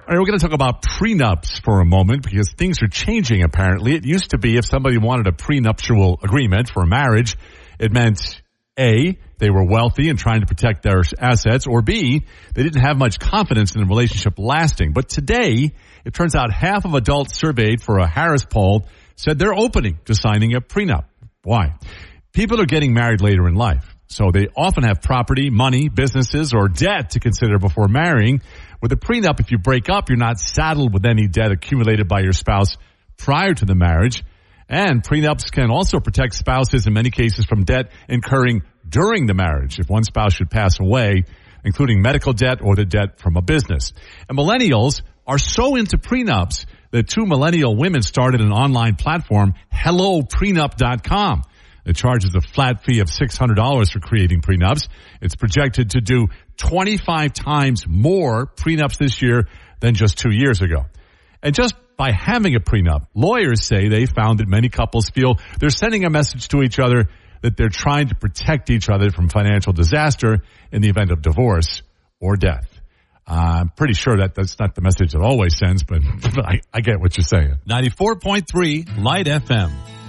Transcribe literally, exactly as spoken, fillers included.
All right, we're going to talk about prenups for a moment because things are changing, apparently. It used to be if somebody wanted a prenuptial agreement for a marriage, it meant A, they were wealthy and trying to protect their assets, or B, they didn't have much confidence in the relationship lasting. But today, it turns out half of adults surveyed for a Harris poll said they're opening to signing a prenup. Why? People are getting married later in life, so they often have property, money, businesses, or debt to consider before marrying. With a prenup, if you break up, you're not saddled with any debt accumulated by your spouse prior to the marriage. And prenups can also protect spouses in many cases from debt incurring during the marriage if one spouse should pass away, including medical debt or the debt from a business. And millennials are so into prenups that two millennial women started an online platform, hello prenup dot com. It charges a flat fee of six hundred dollars for creating prenups. It's projected to do twenty-five times more prenups this year than just two years ago. And just by having a prenup, lawyers say they found that many couples feel they're sending a message to each other that they're trying to protect each other from financial disaster in the event of divorce or death. Uh, I'm pretty sure that that's not the message it always sends, but I, I get what you're saying. ninety-four point three Light F M.